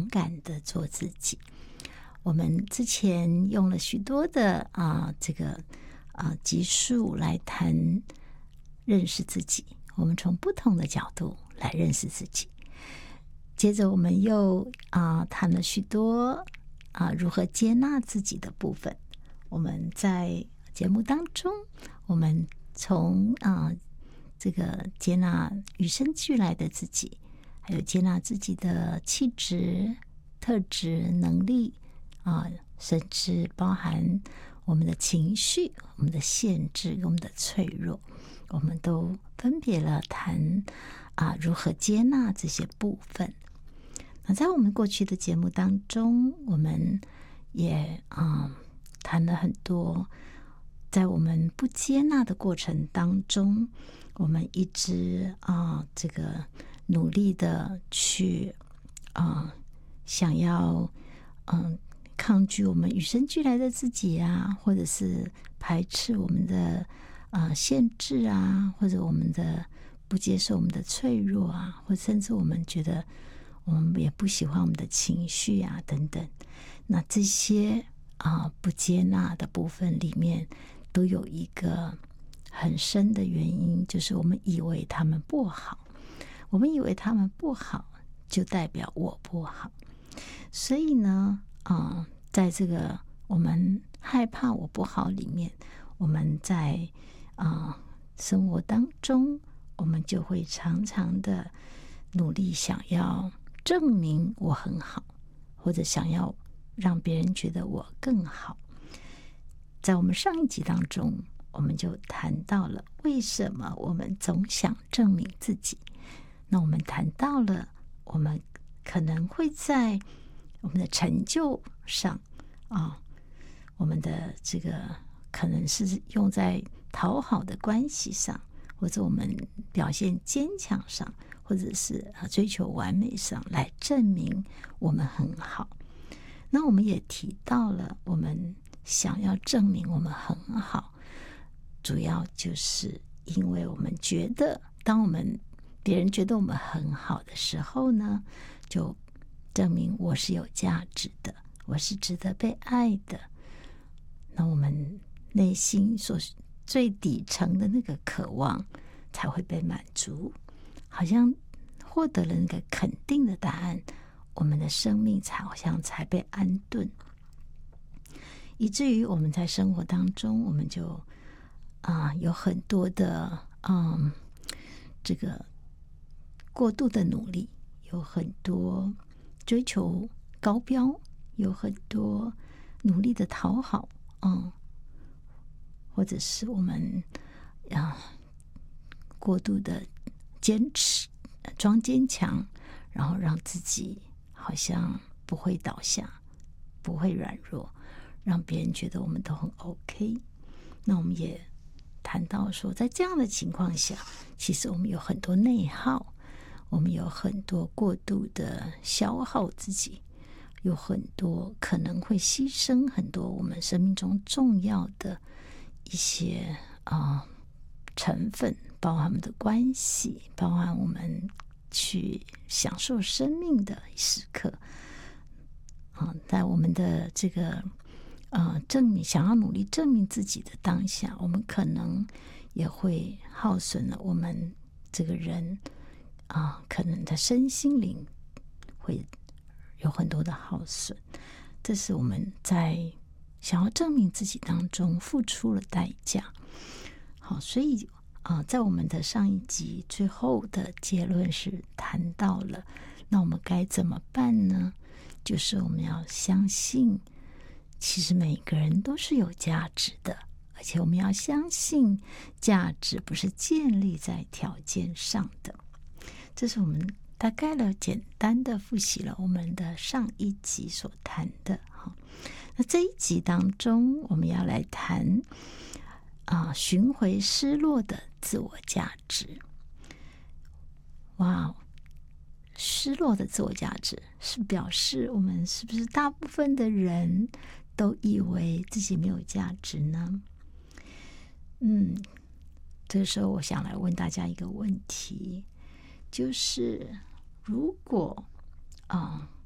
敢的做自己。我们之前用了许多的集数来谈认识自己，我们从不同的角度来认识自己。接着我们又谈了许多如何接纳自己的部分。我们在节目当中，我们从这个接纳与生俱来的自己，还有接纳自己的气质、特质、能力甚至包含我们的情绪、我们的限制、我们的脆弱，我们都分别了谈如何接纳这些部分。那在我们过去的节目当中，我们也谈了很多，在我们不接纳的过程当中，我们一直这个努力的去想要抗拒我们与生俱来的自己或者是排斥我们的限制或者我们的不接受我们的脆弱或甚至我们觉得我们也不喜欢我们的情绪等等。那这些不接纳的部分里面都有一个很深的原因，就是我们以为他们不好，我们以为他们不好就代表我不好。所以呢在这个我们害怕我不好里面，我们在生活当中，我们就会常常的努力想要证明我很好，或者想要让别人觉得我更好。在我们上一集当中，我们就谈到了为什么我们总想证明自己。那我们谈到了我们可能会在我们的成就上我们的这个可能是用在讨好的关系上，或者我们表现坚强上，或者是追求完美上来证明我们很好。那我们也提到了我们想要证明我们很好，主要就是因为我们觉得当别人觉得我们很好的时候呢，就证明我是有价值的，我是值得被爱的。那我们内心所最底层的那个渴望才会被满足，好像获得了那个肯定的答案，我们的生命好像才被安顿。以至于我们在生活当中，我们就有很多的这个过度的努力，有很多追求高标，有很多努力的讨好或者是我们过度的坚持，装坚强，然后让自己好像不会倒下，不会软弱，让别人觉得我们都很 OK。 那我们也谈到说，在这样的情况下，其实我们有很多内耗，我们有很多过度的消耗自己，有很多可能会牺牲很多我们生命中重要的一些成分，包含我们的关系，包含我们去享受生命的时刻在我们的这个想要努力证明自己的当下，我们可能也会耗损了我们这个人可能的身心灵会有很多的耗损。这是我们在想要证明自己当中付出了代价。好，所以在我们的上一集最后的结论是谈到了，那我们该怎么办呢？就是我们要相信，其实每个人都是有价值的，而且我们要相信价值不是建立在条件上的。这是我们大概简单的复习了我们的上一集所谈的。那这一集当中，我们要来谈寻回失落的自我价值。哇，失落的自我价值是表示我们是不是大部分的人都以为自己没有价值呢？这个时候我想来问大家一个问题，就是如果